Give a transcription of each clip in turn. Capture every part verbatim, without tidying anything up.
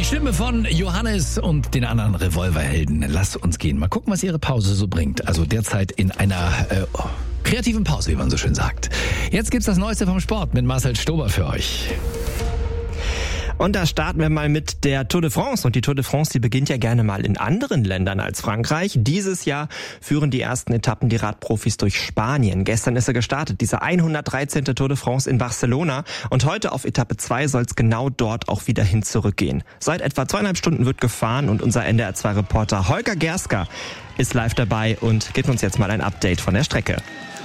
Die Stimme von Johannes und den anderen Revolverhelden. Lass uns gehen. Mal gucken, was ihre Pause so bringt. Also derzeit in einer äh, oh, kreativen Pause, wie man so schön sagt. Jetzt gibt's das Neueste vom Sport mit Marcel Stober für euch. Und da starten wir mal mit der Tour de France. Und die Tour de France, die beginnt ja gerne mal in anderen Ländern als Frankreich. Dieses Jahr führen die ersten Etappen die Radprofis durch Spanien. Gestern ist er gestartet, diese hundertdreizehnte Tour de France in Barcelona. Und heute auf Etappe zwei soll es genau dort auch wieder hin zurückgehen. Seit etwa zweieinhalb Stunden wird gefahren und unser N D R zwei Reporter Holger Gerska ist live dabei und gibt uns jetzt mal ein Update von der Strecke.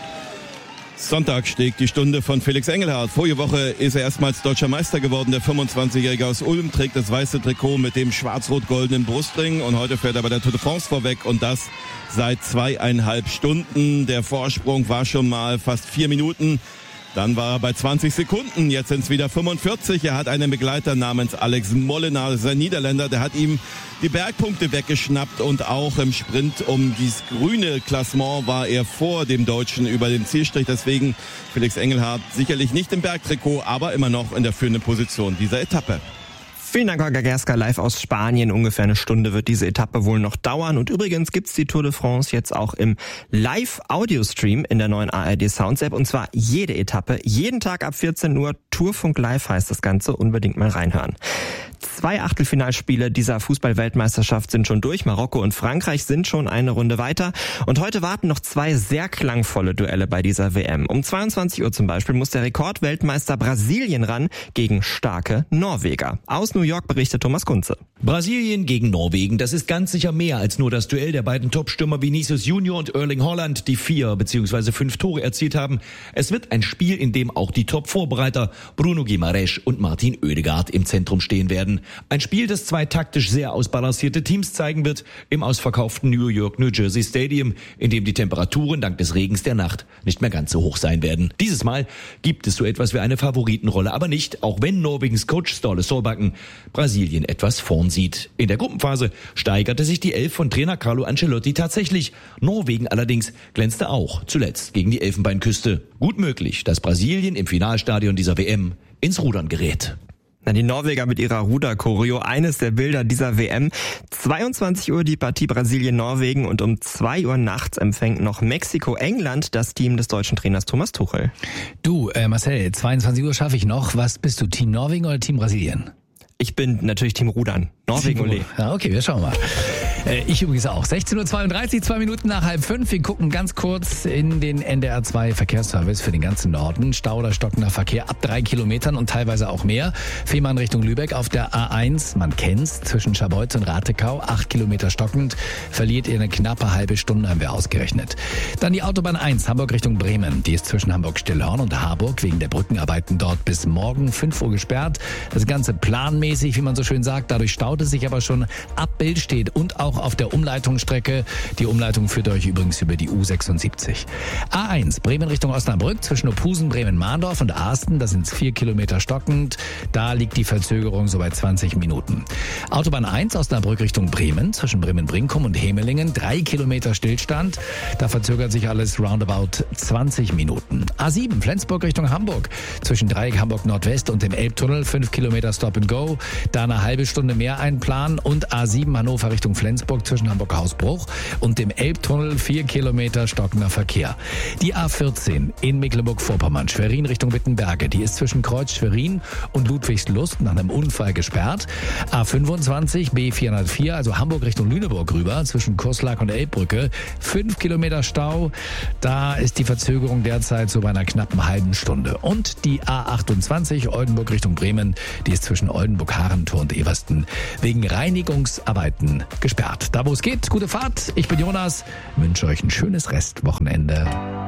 Sonntag schlägt die Stunde von Felix Engelhardt. Vorige Woche ist er erstmals deutscher Meister geworden. Der fünfundzwanzigjährige aus Ulm trägt das weiße Trikot mit dem schwarz-rot-goldenen Brustring. Und heute fährt er bei der Tour de France vorweg. Und das seit zweieinhalb Stunden. Der Vorsprung war schon mal fast vier Minuten. Dann war er bei zwanzig Sekunden, jetzt sind es wieder fünfundvierzig. Er hat einen Begleiter namens Alex Molenaar, sein Niederländer, der hat ihm die Bergpunkte weggeschnappt und auch im Sprint um dieses grüne Klassement war er vor dem Deutschen über dem Zielstrich. Deswegen Felix Engelhardt sicherlich nicht im Bergtrikot, aber immer noch in der führenden Position dieser Etappe. Vielen Dank, Holger Gerska, live aus Spanien. Ungefähr eine Stunde wird diese Etappe wohl noch dauern. Und übrigens gibt's die Tour de France jetzt auch im Live-Audio-Stream in der neuen A R D Sounds-App. Und zwar jede Etappe, jeden Tag ab vierzehn Uhr. Tourfunk Live heißt das Ganze. Unbedingt mal reinhören. Zwei Achtelfinalspiele dieser Fußball-Weltmeisterschaft sind schon durch. Marokko und Frankreich sind schon eine Runde weiter. Und heute warten noch zwei sehr klangvolle Duelle bei dieser W M. Um zweiundzwanzig Uhr zum Beispiel muss der Rekordweltmeister Brasilien ran gegen starke Norweger. Aus New York berichtet Thomas Kunze. Brasilien gegen Norwegen, das ist ganz sicher mehr als nur das Duell der beiden Topstürmer Vinicius Junior und Erling Haaland, die vier bzw. fünf Tore erzielt haben. Es wird ein Spiel, in dem auch die Top-Vorbereiter Bruno Guimaraes und Martin Oedegaard im Zentrum stehen werden. Ein Spiel, das zwei taktisch sehr ausbalancierte Teams zeigen wird im ausverkauften New York New Jersey Stadium, in dem die Temperaturen dank des Regens der Nacht nicht mehr ganz so hoch sein werden. Dieses Mal gibt es so etwas wie eine Favoritenrolle, aber nicht, auch wenn Norwegens Coach Ståle Solbakken Brasilien etwas vorn sieht. In der Gruppenphase steigerte sich die Elf von Trainer Carlo Ancelotti tatsächlich. Norwegen allerdings glänzte auch zuletzt gegen die Elfenbeinküste. Gut möglich, dass Brasilien im Finalstadion dieser W M ins Rudern gerät. Die Norweger mit ihrer Ruder-Choreo, eines der Bilder dieser W M. zweiundzwanzig Uhr die Partie Brasilien-Norwegen und um zwei Uhr nachts empfängt noch Mexiko-England das Team des deutschen Trainers Thomas Tuchel. Du, äh, Marcel, zweiundzwanzig Uhr schaffe ich noch. Was bist du, Team Norwegen oder Team Brasilien? Ich bin natürlich Team Rudern. Norwegen, ole. Ja, okay, wir schauen mal. Äh, ich übrigens auch. sechzehn Uhr zweiunddreißig, zwei Minuten nach halb fünf. Wir gucken ganz kurz in den N D R zwei Verkehrsservice für den ganzen Norden. Stau oder stockender Verkehr ab drei Kilometern und teilweise auch mehr. Fehmarn Richtung Lübeck auf der A eins, man kennt's, zwischen Scharbeutz und Ratekau, acht Kilometer stockend. Verliert ihr eine knappe halbe Stunde, haben wir ausgerechnet. Dann die Autobahn eins, Hamburg Richtung Bremen. Die ist zwischen Hamburg-Stillhorn und Harburg wegen der Brückenarbeiten dort bis morgen fünf Uhr gesperrt. Das Ganze planmäßig, wie man so schön sagt. Dadurch staut es sich aber schon ab Billstedt und auch auf der Umleitungsstrecke. Die Umleitung führt euch übrigens über die U sechsundsiebzig. A eins, Bremen Richtung Osnabrück, zwischen Ophusen, Bremen-Mahndorf und Aasten. Da sind es vier Kilometer stockend. Da liegt die Verzögerung so bei zwanzig Minuten. Autobahn eins, Osnabrück Richtung Bremen, zwischen Bremen-Brinkum und Hemelingen. Drei Kilometer Stillstand. Da verzögert sich alles roundabout zwanzig Minuten. A sieben, Flensburg Richtung Hamburg, zwischen Dreieck Hamburg Nordwest und dem Elbtunnel. fünf Kilometer Stop and Go. Da eine halbe Stunde mehr einplanen. Und A sieben, Hannover Richtung Flensburg, zwischen Hamburg-Hausbruch und dem Elbtunnel, vier Kilometer stockender Verkehr. Die A vierzehn in Mecklenburg-Vorpommern, Schwerin Richtung Wittenberge, die ist zwischen Kreuz Schwerin und Ludwigslust nach einem Unfall gesperrt. A fünfundzwanzig, B vierhundertvier, also Hamburg Richtung Lüneburg rüber, zwischen Kurslack und Elbbrücke, fünf Kilometer Stau. Da ist die Verzögerung derzeit so bei einer knappen halben Stunde. Und die A achtundzwanzig, Oldenburg Richtung Bremen, die ist zwischen Oldenburg-Harentor und Eversten wegen Reinigungsarbeiten gesperrt. Da wo es geht, gute Fahrt. Ich bin Jonas, wünsche euch ein schönes Restwochenende.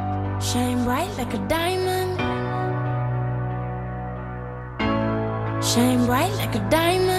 Shine bright like a diamond. Shine bright like a diamond.